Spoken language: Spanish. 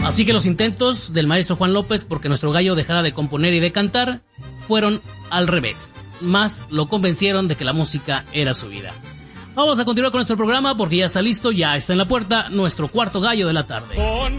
Así que los intentos del maestro Juan López porque nuestro gallo dejara de componer y de cantar fueron al revés. Más lo convencieron de que la música era su vida. Vamos a continuar con nuestro programa porque ya está listo, ya está en la puerta nuestro cuarto gallo de la tarde.